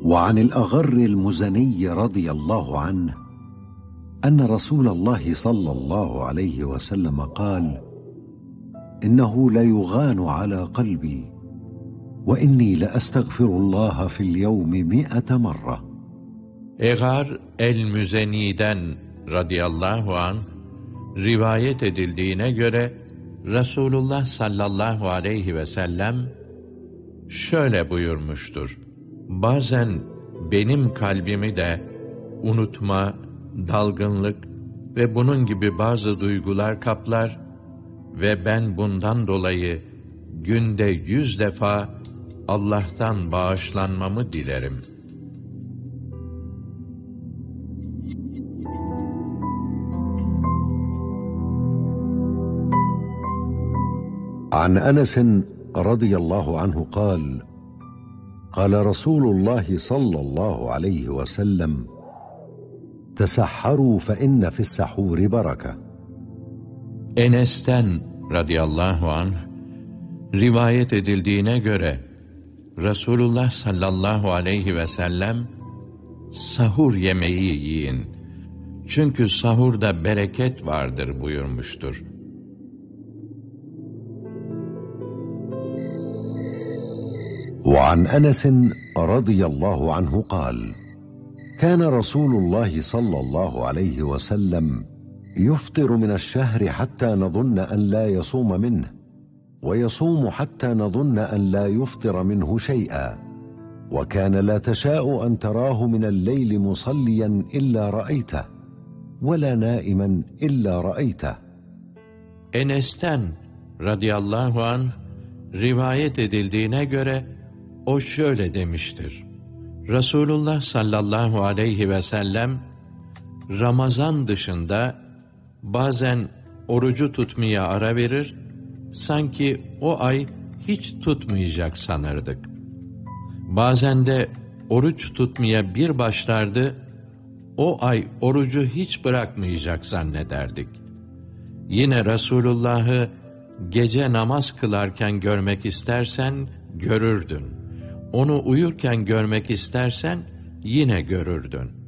وعن الأغر المزني رضي الله عنه أن رسول الله صلى الله عليه وسلم قال: إنه ليغان على قلبي وإني لأستغفر الله في اليوم 100 مرة. Egar el-Müzeni'den radıyallahu anh rivayet edildiğine göre Resulullah sallallahu aleyhi ve sellem şöyle buyurmuştur: bazen benim kalbimi de unutma, dalgınlık ve bunun gibi bazı duygular kaplar ve ben bundan dolayı günde 100 defa Allah'tan bağışlanmamı dilerim. عن أنس رضي الله عنه قال: قال رسول الله صلى الله عليه وسلم: تسحروا فإن في السحور بركة. Enes'ten radıyallahu anh rivayet edildiğine göre Resulullah sallallahu aleyhi ve sellem sahur yemeği yiyin, çünkü sahurda bereket vardır buyurmuştur. وعن أنس رضي الله عنه قال: كان رسول الله صلى الله عليه وسلم يفطر من الشهر حتى نظن أن لا يصوم منه، ويصوم حتى نظن أن لا يفطر منه شيئا، وكان لا تشاء أن تراه من الليل مصليا إلا رأيته، ولا نائما إلا رأيته. Enes'ten radıyallahu anh rivayet edildiğine göre o şöyle demiştir: Resulullah sallallahu aleyhi ve sellem Ramazan dışında bazen orucu tutmaya ara verir, sanki o ay hiç tutmayacak sanırdık. Bazen de oruç tutmaya bir başlardı, o ay orucu hiç bırakmayacak zannederdik. Yine Resulullah'ı gece namaz kılarken görmek istersen görürdün. Onu uyurken görmek istersen yine görürdün.